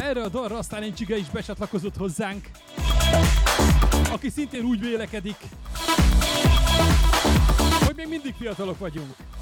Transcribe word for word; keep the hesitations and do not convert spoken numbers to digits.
erre a dalra aztán egy csiga is becsatlakozott hozzánk, aki szintén úgy vélekedik, hogy még mindig fiatalok vagyunk.